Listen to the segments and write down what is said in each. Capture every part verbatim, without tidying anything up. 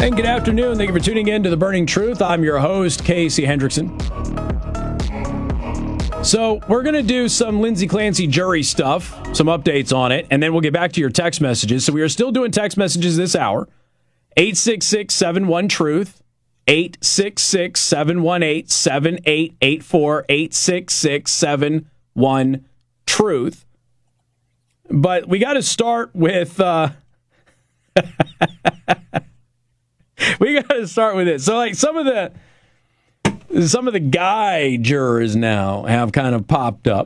And good afternoon. Thank you for tuning in to The Burning Truth. I'm your host, Casey Hendrickson. So we're going to do some Lindsay Clancy jury stuff, some updates on it, and then we'll get back to your text messages. So we are still doing text messages this hour. eight six six, seven one, truth, eight six six, seven one eight, seven eight eight four, eight six six, seven one, truth. But we got to start with... Uh, we got to start with it. So, like, some of the... Some of the guy jurors now have kind of popped up.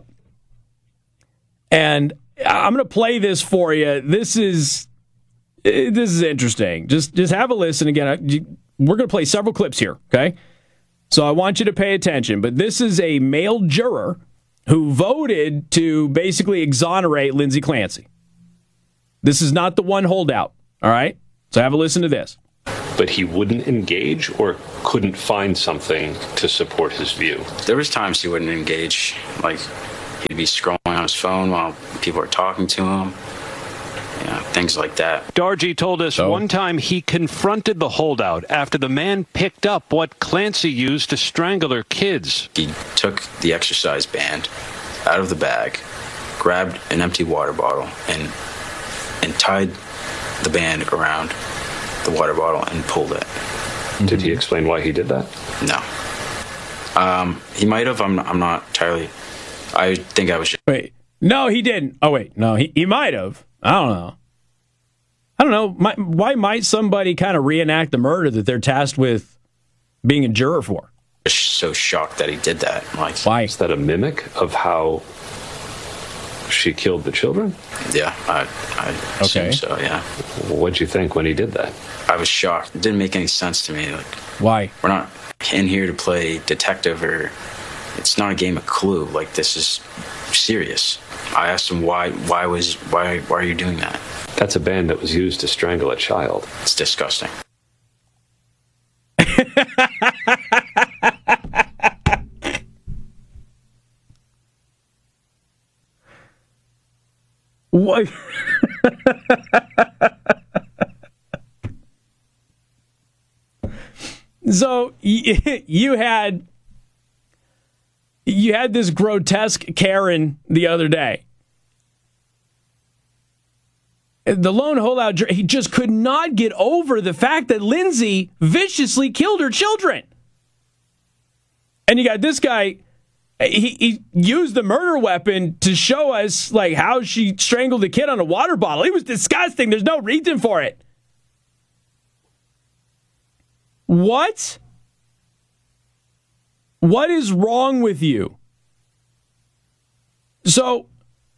And I'm going to play this for you. This is this is interesting. Just just have a listen again. We're going to play several clips here, okay? So I want you to pay attention. But this is a male juror who voted to basically exonerate Lindsay Clancy. This is not the one holdout, all right? So have a listen to this. But he wouldn't engage or couldn't find something to support his view? There was times he wouldn't engage. Like, he'd be scrolling on his phone while people are talking to him. Yeah, things like that. Dargy told us oh. one time he confronted the holdout after the man picked up what Clancy used to strangle her kids. He took the exercise band out of the bag, grabbed an empty water bottle, and and tied the band around the water bottle and pulled it. Did he explain why he did that? No. Um, he might have. I'm, I'm not entirely. I think I was just... Wait. No, he didn't. Oh, wait. No, he, he might have. I don't know. I don't know. My, why might somebody kind of reenact the murder that they're tasked with being a juror for? So shocked that he did that. Like, why? Is that a mimic of how she killed the children? Yeah, I, I okay. assume so, yeah. What'd you think when he did that? I was shocked. It didn't make any sense to me. Like, why? We're not in here to play detective, or it's not a game of Clue. Like, this is serious. I asked him why. Why was why? Why are you doing that? That's a band that was used to strangle a child. It's disgusting. What? So you had you had this grotesque Karen the other day. The lone holdout, he just could not get over the fact that Lindsay viciously killed her children. And you got this guy, he, he used the murder weapon to show us like how she strangled the kid on a water bottle. It was disgusting. There's no reason for it. What? What is wrong with you? So,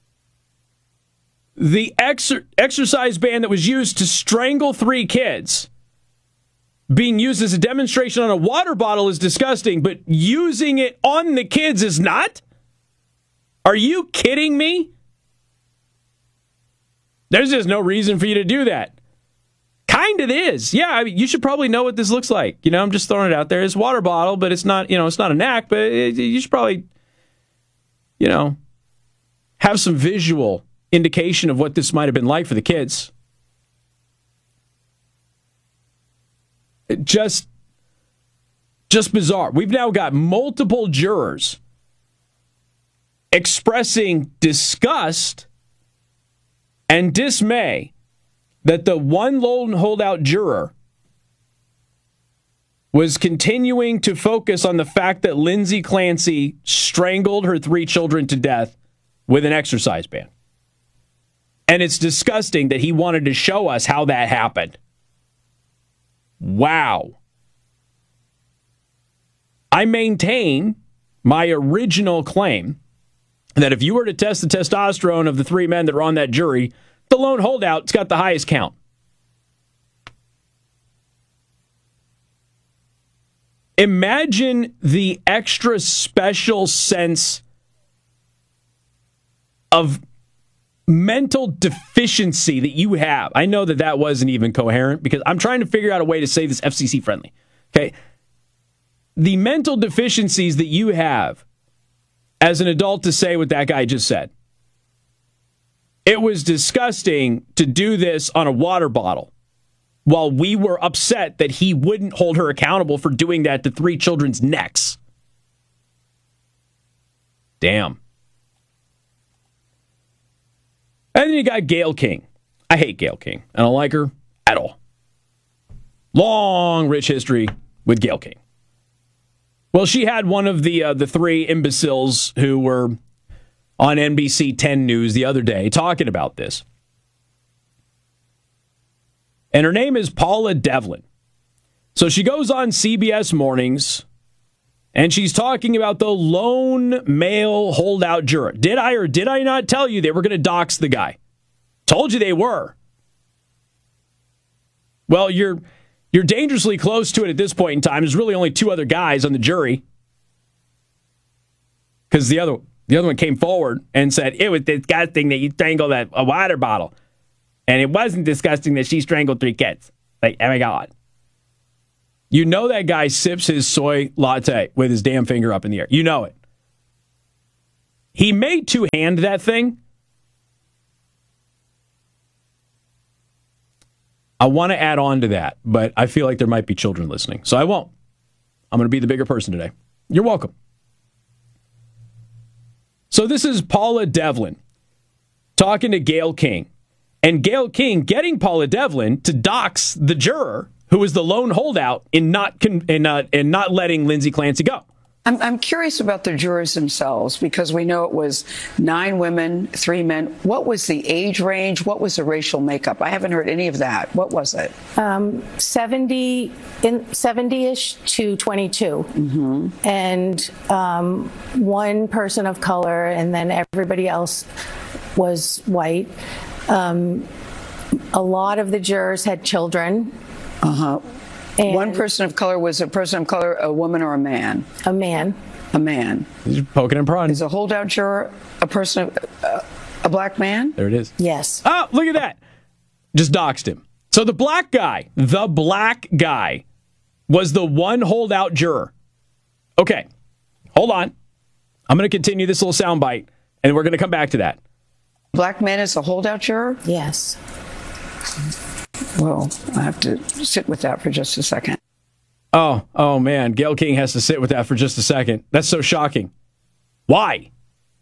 the exer- exercise band that was used to strangle three kids being used as a demonstration on a water bottle is disgusting, but using it on the kids is not? Are you kidding me? There's just no reason for you to do that. Kind of is. Yeah, I mean, you should probably know what this looks like. You know, I'm just throwing it out there. It's a water bottle, but it's not, you know, it's not a knack, but it, you should probably, you know, have some visual indication of what this might have been like for the kids. It just, just bizarre. We've now got multiple jurors expressing disgust and dismay that the one lone holdout juror was continuing to focus on the fact that Lindsay Clancy strangled her three children to death with an exercise band. And it's disgusting that he wanted to show us how that happened. Wow. I maintain my original claim that if you were to test the testosterone of the three men that were on that jury, the lone holdout's got the highest count. Imagine the extra special sense of mental deficiency that you have. I know that that wasn't even coherent because I'm trying to figure out a way to say this F C C friendly. Okay. The mental deficiencies that you have as an adult to say what that guy just said. It was disgusting to do this on a water bottle while we were upset that he wouldn't hold her accountable for doing that to three children's necks. Damn. And then you got Gayle King. I hate Gayle King. I don't like her at all. Long, rich history with Gayle King. Well, she had one of the uh, the three imbeciles who were on N B C ten News the other day talking about this. And her name is Paula Devlin. So she goes on C B S Mornings, and she's talking about the lone male holdout juror. Did I or did I not tell you they were going to dox the guy? Told you they were. Well, you're you're dangerously close to it at this point in time. There's really only two other guys on the jury. Because the other the other one came forward and said, it was disgusting that you strangled a, a water bottle. And it wasn't disgusting that she strangled three kids. Like, oh my God. You know that guy sips his soy latte with his damn finger up in the air. You know it. He may two-hand that thing. I want to add on to that, but I feel like there might be children listening, so I won't. I'm going to be the bigger person today. You're welcome. So this is Paula Devlin talking to Gayle King. And Gayle King getting Paula Devlin to dox the juror who was the lone holdout in not con- in, uh, in not letting Lindsay Clancy go. I'm, I'm curious about the jurors themselves, because we know it was nine women, three men. What was the age range? What was the racial makeup? I haven't heard any of that. What was it? Um, seventy in seventy-ish to twenty-two, mm-hmm. and um, one person of color, and then everybody else was white. Um, a lot of the jurors had children. Uh-huh. And one person of color was a person of color, a woman or a man? A man. A man. You're poking and prodding. Is a holdout juror a person, uh, a black man? There it is. Yes. Oh, look at that. Just doxed him. So the black guy, the black guy, was the one holdout juror. Okay, hold on. I'm going to continue this little soundbite, and we're going to come back to that. Black man is a holdout juror? Yes. Well, I have to sit with that for just a second. Oh, oh man, Gayle King has to sit with that for just a second. That's so shocking. Why?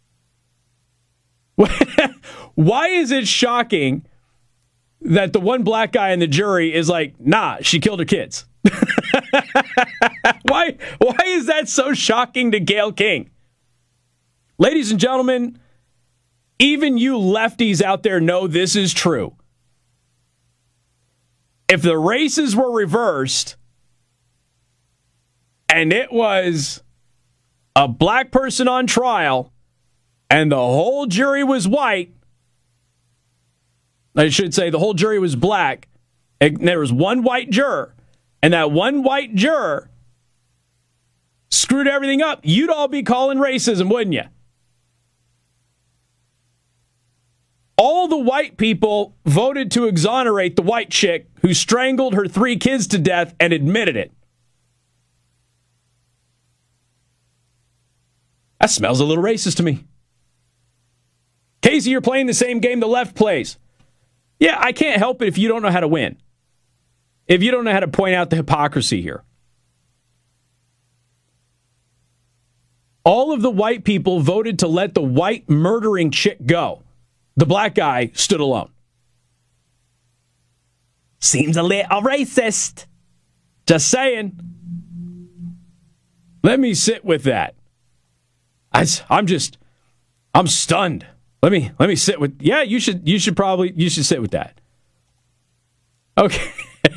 Why is it shocking that the one black guy in the jury is like, nah, she killed her kids? Why, why is that so shocking to Gayle King? Ladies and gentlemen, even you lefties out there know this is true. If the races were reversed and it was a black person on trial and the whole jury was white, I should say the whole jury was black, and there was one white juror, and that one white juror screwed everything up, you'd all be calling racism, wouldn't you? All the white people voted to exonerate the white chick who strangled her three kids to death and admitted it. That smells a little racist to me. Casey, you're playing the same game the left plays. Yeah, I can't help it if you don't know how to win. If you don't know how to point out the hypocrisy here. All of the white people voted to let the white murdering chick go. The black guy stood alone. Seems a little racist. Just saying. Let me sit with that. I, I'm just, I'm stunned. Let me, let me sit with. Yeah, you should, you should probably, you should sit with that. Okay.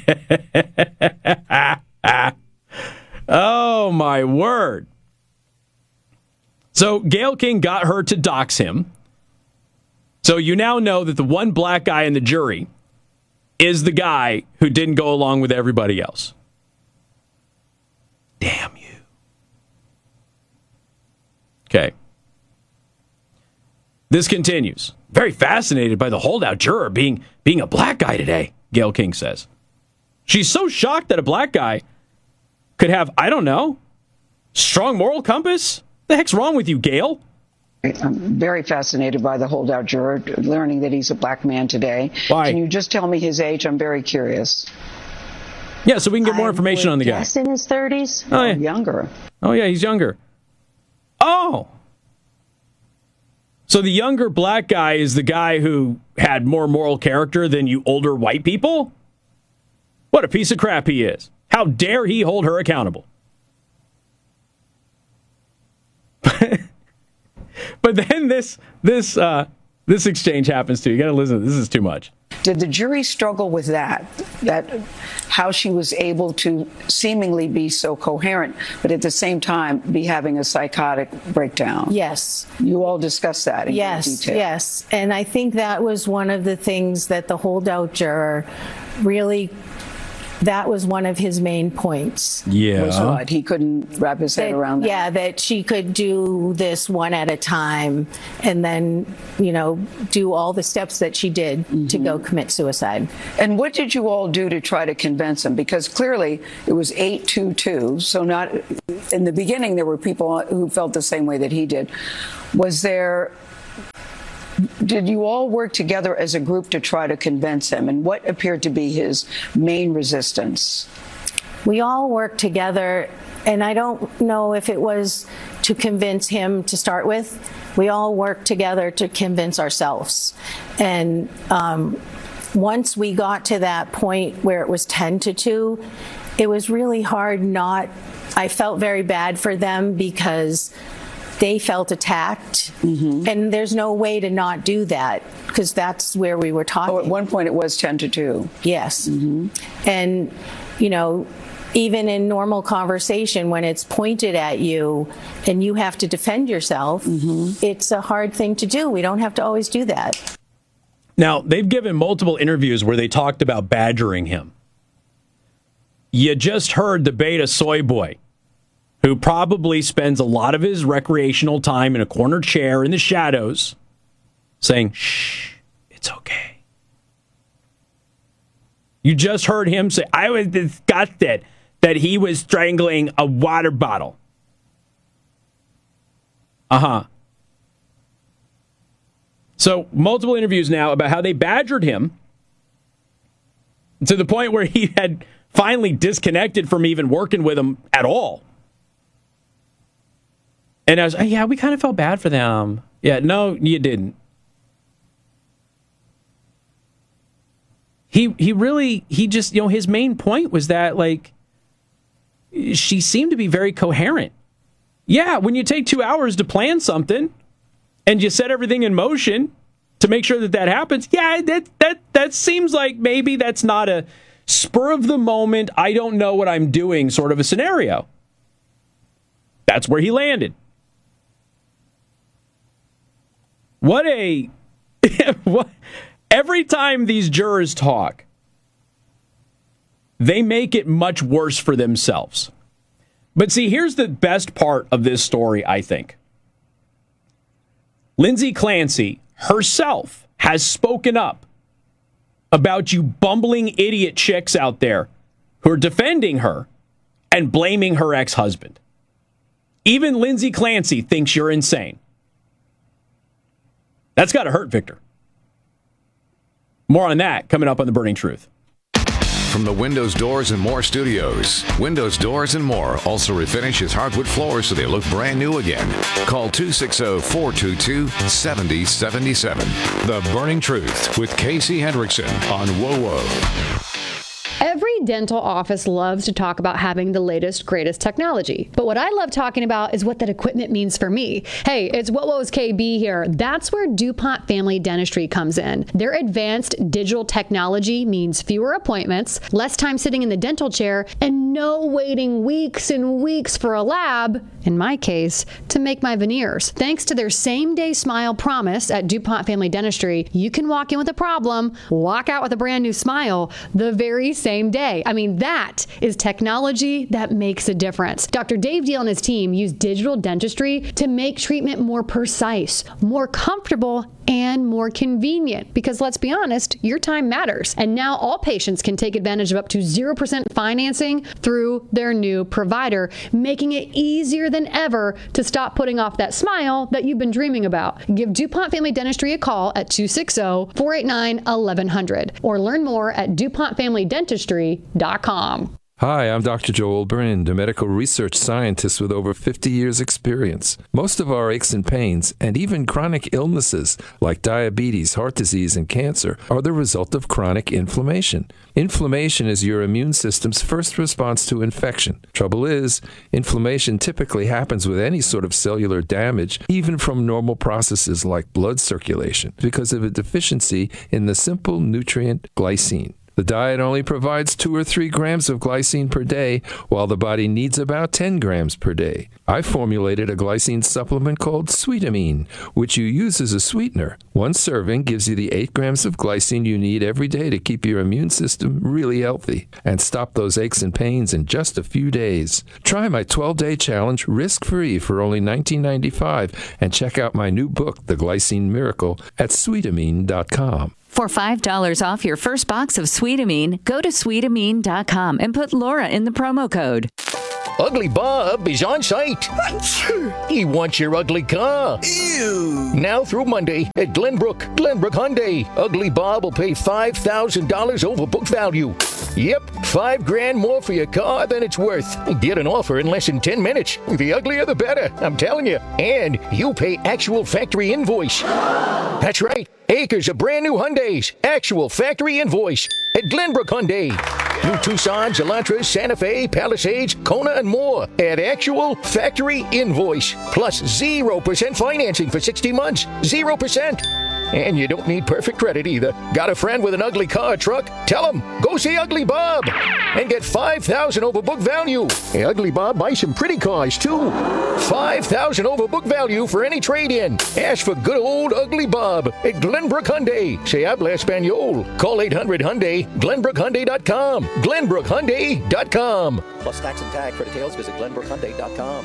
Oh my word. So Gayle King got her to dox him. So you now know that the one black guy in the jury is the guy who didn't go along with everybody else. Damn you. Okay. This continues. Very fascinated by the holdout juror being, being a black guy today, Gayle King says. She's so shocked that a black guy could have, I don't know, strong moral compass? What the heck's wrong with you, Gayle? I'm very fascinated by the holdout juror, learning that he's a black man today. Why? Can you just tell me his age? I'm very curious. Yeah, so we can get more information on the guy. Yes, in his thirties. Oh, yeah. Younger. Oh, yeah, he's younger. Oh! So the younger black guy is the guy who had more moral character than you older white people? What a piece of crap he is. How dare he hold her accountable? But then this this uh, this exchange happens too. You got to listen. This is too much. Did the jury struggle with that? That how she was able to seemingly be so coherent, but at the same time be having a psychotic breakdown? Yes. You all discussed that in Yes, detail. yes. And I think that was one of the things that the holdout juror really, that was one of his main points. Yeah. Was what? He couldn't wrap his head That- around that. Yeah, that she could do this one at a time and then, you know, do all the steps that she did mm-hmm. to go commit suicide. And what did you all do to try to convince him? Because clearly it was eight two two. So not in the beginning, there were people who felt the same way that he did. Was there... Did you all work together as a group to try to convince him? And what appeared to be his main resistance? We all worked together, and I don't know if it was to convince him to start with. We all worked together to convince ourselves. And um, once we got to that point where it was ten to two, it was really hard not, I felt very bad for them because they felt attacked, mm-hmm. and there's no way to not do that because that's where we were talking. Oh, at one point it was ten to two. Yes. Mm-hmm. And, you know, even in normal conversation, when it's pointed at you and you have to defend yourself, mm-hmm. it's a hard thing to do. We don't have to always do that. Now, they've given multiple interviews where they talked about badgering him. You just heard the beta soy boy, who probably spends a lot of his recreational time in a corner chair in the shadows, saying, shh, it's okay. You just heard him say, I was disgusted that he was strangling a water bottle. Uh-huh. So, multiple interviews now about how they badgered him to the point where he had finally disconnected from even working with him at all. And I was, oh, yeah, we kind of felt bad for them. Yeah, no, you didn't. He he really, he just, you know, his main point was that, like, she seemed to be very coherent. Yeah, when you take two hours to plan something and you set everything in motion to make sure that that happens, yeah, that that that seems like maybe that's not a spur of the moment, I don't know what I'm doing sort of a scenario. That's where he landed. What a... what, every time these jurors talk, they make it much worse for themselves. But see, here's the best part of this story, I think. Lindsay Clancy herself has spoken up about you bumbling idiot chicks out there who are defending her and blaming her ex-husband. Even Lindsay Clancy thinks you're insane. That's got to hurt, Victor. More on that coming up on The Burning Truth. From the Windows, Doors, and More studios, Windows, Doors, and More also refinishes hardwood floors so they look brand new again. Call two six zero, four two two, seven zero seven seven. The Burning Truth with Casey Hendrickson on WOWO. Every dental office loves to talk about having the latest, greatest technology. But what I love talking about is what that equipment means for me. Hey, it's WOWO's K B here. That's where DuPont Family Dentistry comes in. Their advanced digital technology means fewer appointments, less time sitting in the dental chair, and no waiting weeks and weeks for a lab, in my case, to make my veneers. Thanks to their same-day smile promise at DuPont Family Dentistry, you can walk in with a problem, walk out with a brand new smile the very same Same day. I mean, that is technology that makes a difference. Doctor Dave Deal and his team use digital dentistry to make treatment more precise, more comfortable, and more convenient because, let's be honest, your time matters. And now all patients can take advantage of up to zero percent financing through their new provider, making it easier than ever to stop putting off that smile that you've been dreaming about. Give DuPont Family Dentistry a call at two six zero, four eight nine, eleven hundred or learn more at DuPont Family Dentistry dot com. Hi, I'm Doctor Joel Brind, a medical research scientist with over fifty years experience. Most of our aches and pains, and even chronic illnesses like diabetes, heart disease, and cancer, are the result of chronic inflammation. Inflammation is your immune system's first response to infection. Trouble is, inflammation typically happens with any sort of cellular damage, even from normal processes like blood circulation, because of a deficiency in the simple nutrient glycine. The diet only provides two or three grams of glycine per day, while the body needs about ten grams per day. I formulated a glycine supplement called Sweetamine, which you use as a sweetener. One serving gives you the eight grams of glycine you need every day to keep your immune system really healthy and stop those aches and pains in just a few days. Try my twelve-day challenge risk-free for only nineteen ninety-five dollars and check out my new book, The Glycine Miracle, at sweetamine dot com. For five dollars off your first box of Sweetamine, go to sweetamine dot com and put Laura in the promo code. Ugly Bob is on site. He wants your ugly car. Ew. Now through Monday at Glenbrook, Glenbrook Hyundai. Ugly Bob will pay five thousand dollars over book value. Yep, five grand more for your car than it's worth. Get an offer in less than ten minutes. The uglier the better, I'm telling you. And you pay actual factory invoice. That's right. Acres of brand new Hyundais. Actual factory invoice at Glenbrook Hyundai. New Tucsons, Elantras, Santa Fe, Palisades, Kona, and more at actual factory invoice. Plus zero percent financing for sixty months. zero percent. And you don't need perfect credit either. Got a friend with an ugly car or truck? Tell him, go see Ugly Bob and get five thousand dollars over book value. Hey, Ugly Bob buys some pretty cars, too. five thousand dollars over book value for any trade-in. Ask for good old Ugly Bob at Glenbrook Hyundai. Se habla Espanol. Call eight hundred Hyundai, glenbrook hyundai dot com. glenbrook hyundai dot com. Plus tax and tag. For details, visit glenbrook hyundai dot com.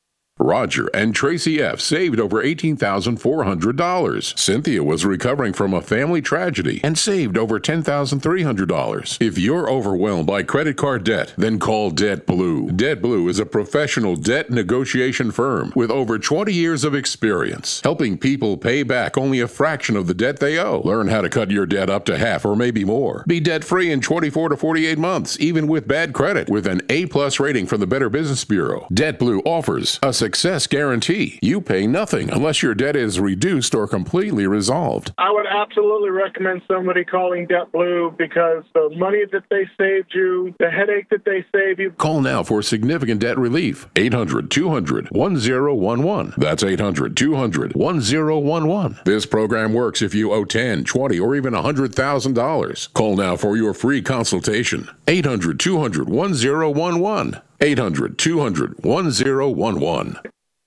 Roger and Tracy F. saved over eighteen thousand four hundred dollars. Cynthia was recovering from a family tragedy and saved over ten thousand three hundred dollars. If you're overwhelmed by credit card debt, then call Debt Blue. Debt Blue is a professional debt negotiation firm with over twenty years of experience, helping people pay back only a fraction of the debt they owe. Learn how to cut your debt up to half or maybe more. Be debt-free in twenty-four to forty-eight months, even with bad credit, with an A-plus rating from the Better Business Bureau. Debt Blue offers a success guarantee. You pay nothing unless your debt is reduced or completely resolved. I would absolutely recommend somebody calling Debt Blue because the money that they saved you, the headache that they saved you. Call now for significant debt relief. eight hundred, two hundred, one zero one one. That's eight hundred, two hundred, one zero one one. This program works if you owe ten, twenty, or even one hundred thousand dollars. Call now for your free consultation. eight hundred, two hundred, one zero one one. eight hundred, two hundred, one zero one one.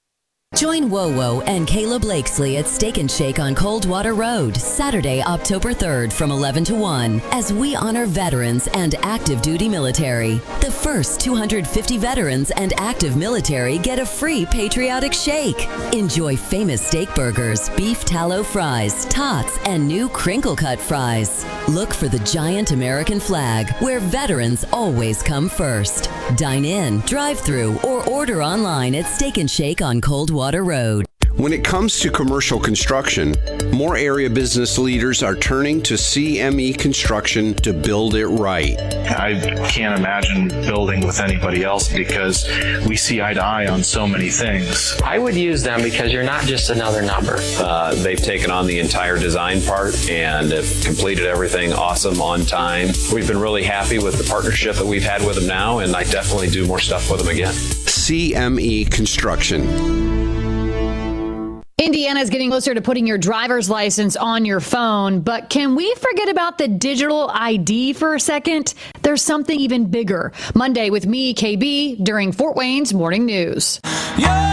Join WoWo and Kayla Blakesley at Steak and Shake on Coldwater Road, Saturday, October third from eleven to one, as we honor veterans and active duty military. The first two hundred fifty veterans and active military get a free patriotic shake. Enjoy famous steak burgers, beef tallow fries, tots, and new crinkle cut fries. Look for the giant American flag, where veterans always come first. Dine in, drive through, or order online at Steak and Shake on Coldwater Road. When it comes to commercial construction, more area business leaders are turning to C M E Construction to build it right. I can't imagine building with anybody else because we see eye to eye on so many things. I would use them because you're not just another number. Uh, they've taken on the entire design part and have completed everything awesome on time. We've been really happy with the partnership that we've had with them now, and I definitely do more stuff with them again. C M E Construction. Indiana is getting closer to putting your driver's license on your phone, but can we forget about the digital I D for a second? There's something even bigger. Monday with me, K B, during Fort Wayne's Morning News. Yeah.